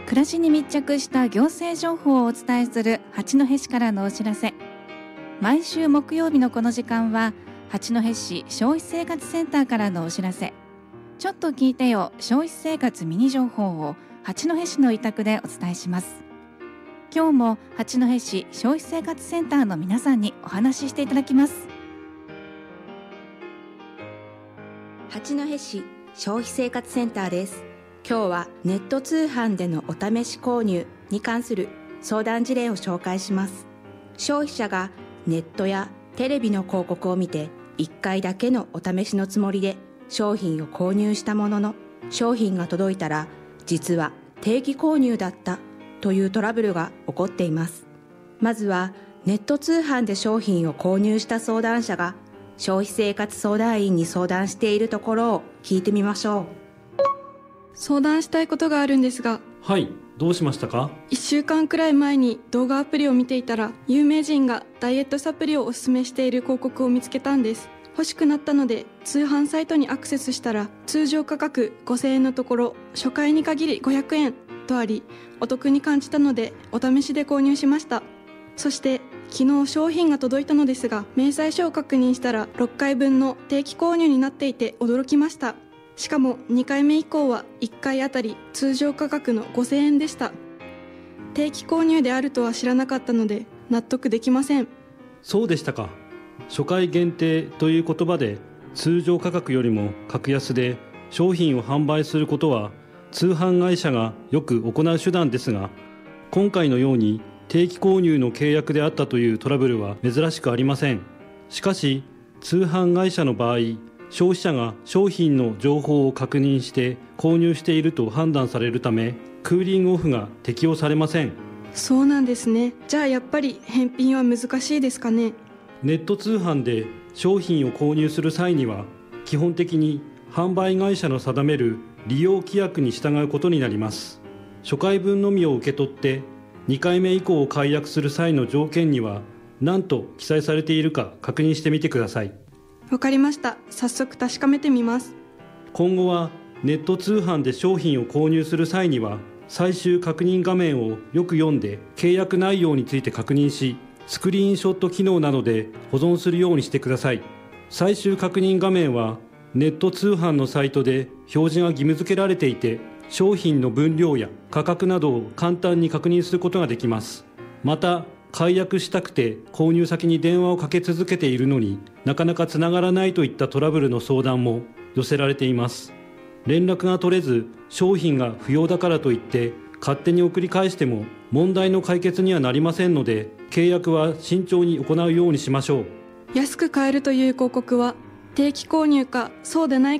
暮らしに密着した行政情報をお伝えする八戸市からのお知らせ。毎週木曜日のこの時間は八戸市消費生活センターからのお知らせ。ちょっと聞いてよ消費生活ミニ情報を八戸市の委託でお伝えします。今日も八戸市消費生活センターの皆さんにお話ししていただきます。 八戸市消費生活センターです。今日はネット通販でのお試し購入に関する相談事例を紹介します。消費者がネットやテレビの広告を見て1回だけのお試しのつもりで商品を購入したものの、商品が届いたら実は定期購入だったというトラブルが起こっています。まずはネット通販で商品を購入した相談者が消費生活相談員に相談しているところを聞いてみましょう。 相談したいことがあるんですが。 はい、どうしましたか 1週間くらい前に動画アプリを見ていたら、有名人がダイエットサプリをおすすめしている広告を見つけたんです。欲しくなったので通販サイトにアクセスしたら、通常価格5000円のところ初回に限り500円とあり、お得に感じたのでお試しで購入しました。そして昨日商品が届いたのですが、明細書を確認したら6回分の定期購入になっていて驚きました。しかも2回目以降は1回あたり通常価格の5000円でした。定期購入であるとは知らなかったので納得できません。 そうでしたか。初回限定という言葉で通常価格よりも格安で商品を販売することは通販会社がよく行う手段ですが、今回のように定期購入の契約であったというトラブルは珍しくありません。しかし通販会社の場合、消費者が商品の情報を確認して購入していると判断されるため、クーリングオフが適用されません。 そうなんですね。じゃあやっぱり返品は難しいですかね。 ネット通販で商品を購入する際には、基本的に販売会社の定める利用規約に従うことになります。初回分のみを受け取って2回目以降を解約する際の条件には何と記載されているか確認してみてください。 わかりました。早速確かめてみます。 今後はネット通販で商品を購入する際には、最終確認画面をよく読んで契約内容について確認し、スクリーンショット機能などで保存するようにしてください。最終確認画面はネット通販のサイトで表示が義務付けられていて、商品の分量や価格などを簡単に確認することができます。また解約したくて購入先に電話をかけ続けているのになかなかつながらないといったトラブルの相談も寄せられています。連絡が取れず商品が不要だからといって勝手に送り返しても問題の解決にはなりませんので、契約は慎重に行うようにしましょう。 安く買えるという広告は定期購入かそうでない